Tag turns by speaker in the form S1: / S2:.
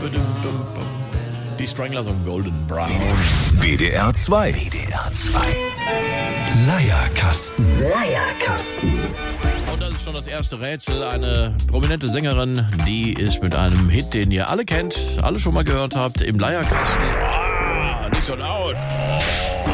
S1: Die Stranglers und Golden Brown.
S2: WDR 2. Leierkasten.
S1: Und das ist schon das erste Rätsel. Eine prominente Sängerin, die ist mit einem Hit, den ihr alle kennt, alle schon mal gehört habt, im Leierkasten. Nicht so laut.